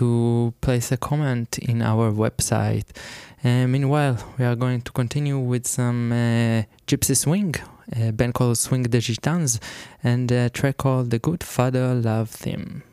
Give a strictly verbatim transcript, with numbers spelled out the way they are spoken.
to place a comment in our website. Uh, meanwhile, we are going to continue with some uh, Gypsy Swing, a band called Swing the Gitans, and a track called The Good Father Love Theme.